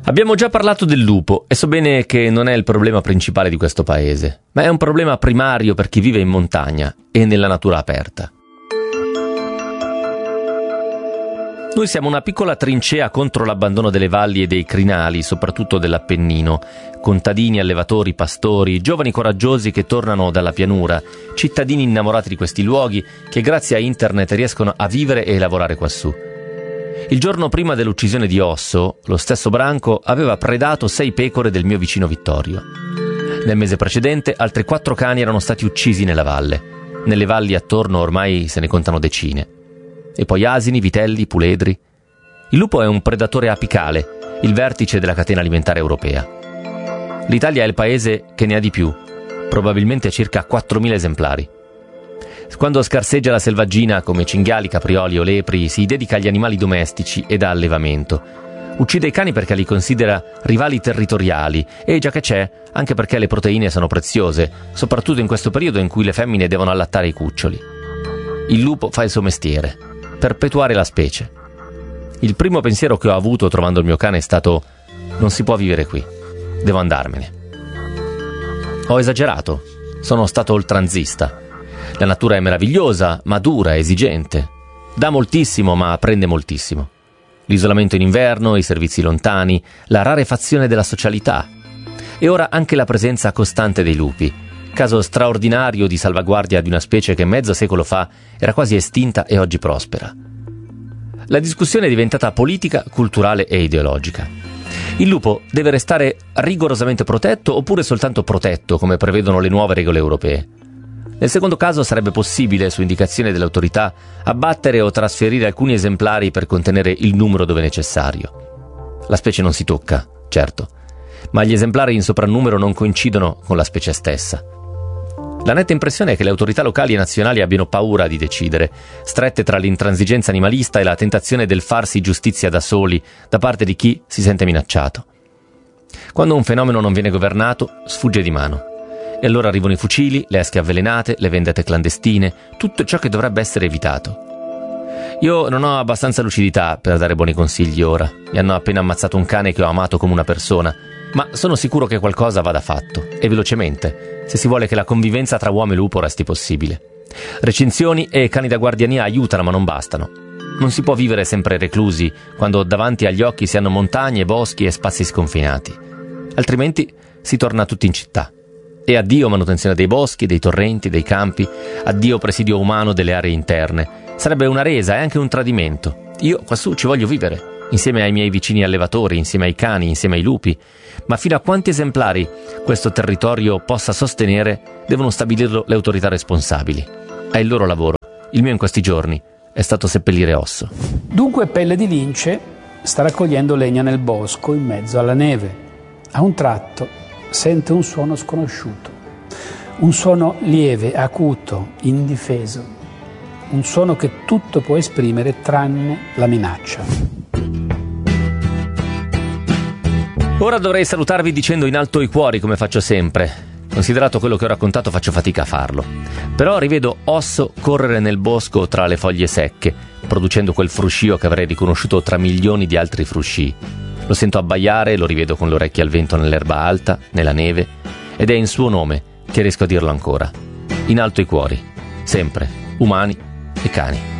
Abbiamo già parlato del lupo e so bene che non è il problema principale di questo paese, ma è un problema primario per chi vive in montagna e nella natura aperta. Noi siamo una piccola trincea contro l'abbandono delle valli e dei crinali, soprattutto dell'Appennino. Contadini, allevatori, pastori, giovani coraggiosi che tornano dalla pianura, cittadini innamorati di questi luoghi che grazie a internet riescono a vivere e lavorare quassù. Il giorno prima dell'uccisione di Osso, lo stesso branco aveva predato 6 pecore del mio vicino Vittorio. Nel mese precedente altri 4 cani erano stati uccisi nella valle. Nelle valli attorno ormai se ne contano decine. E poi asini, vitelli, puledri. Il lupo è un predatore apicale, il vertice della catena alimentare europea. L'Italia è il paese che ne ha di più, probabilmente circa 4.000 esemplari. Quando scarseggia la selvaggina come cinghiali, caprioli o lepri, si dedica agli animali domestici e da allevamento. Uccide i cani perché li considera rivali territoriali e, già che c'è, anche perché le proteine sono preziose, soprattutto in questo periodo in cui le femmine devono allattare i cuccioli. Il lupo fa il suo mestiere: perpetuare la specie. Il primo pensiero che ho avuto trovando il mio cane è stato: non si può vivere qui, devo andarmene. Ho esagerato, sono stato oltranzista. La natura è meravigliosa, ma dura, esigente. Dà moltissimo, ma prende moltissimo. L'isolamento in inverno, i servizi lontani, la rarefazione della socialità. E ora anche la presenza costante dei lupi, caso straordinario di salvaguardia di una specie che mezzo secolo fa era quasi estinta e oggi prospera. La discussione è diventata politica, culturale e ideologica. Il lupo deve restare rigorosamente protetto oppure soltanto protetto, come prevedono le nuove regole europee? Nel secondo caso sarebbe possibile, su indicazione delle autorità, abbattere o trasferire alcuni esemplari per contenere il numero dove necessario. La specie non si tocca, certo, ma gli esemplari in soprannumero non coincidono con la specie stessa. La netta impressione è che le autorità locali e nazionali abbiano paura di decidere, strette tra l'intransigenza animalista e la tentazione del farsi giustizia da soli da parte di chi si sente minacciato. Quando un fenomeno non viene governato, sfugge di mano. E allora arrivano i fucili, le esche avvelenate, le vendette clandestine, tutto ciò che dovrebbe essere evitato. Io non ho abbastanza lucidità per dare buoni consigli ora. Mi hanno appena ammazzato un cane che ho amato come una persona, ma sono sicuro che qualcosa vada fatto, e velocemente, se si vuole che la convivenza tra uomo e lupo resti possibile. Recinzioni e cani da guardiania aiutano, ma non bastano. Non si può vivere sempre reclusi, quando davanti agli occhi si hanno montagne, boschi e spazi sconfinati. Altrimenti si torna tutti in città. E addio manutenzione dei boschi, dei torrenti, dei campi, addio presidio umano delle aree interne. Sarebbe una resa e anche un tradimento. Io quassù ci voglio vivere, insieme ai miei vicini allevatori, insieme ai cani, insieme ai lupi. Ma fino a quanti esemplari questo territorio possa sostenere devono stabilirlo le autorità responsabili. È il loro lavoro. Il mio in questi giorni è stato seppellire Osso. Dunque Pelle di Lince sta raccogliendo legna nel bosco in mezzo alla neve. A un tratto sente un suono sconosciuto, un suono lieve, acuto, indifeso, un suono che tutto può esprimere tranne la minaccia. Ora dovrei salutarvi dicendo in alto i cuori come faccio sempre. Considerato quello che ho raccontato faccio fatica a farlo. Però rivedo Osso correre nel bosco tra le foglie secche, producendo quel fruscio che avrei riconosciuto tra milioni di altri frusci. Lo sento abbaiare, lo rivedo con le orecchie al vento nell'erba alta, nella neve, ed è in suo nome che riesco a dirlo ancora. In alto i cuori, sempre, umani e cani.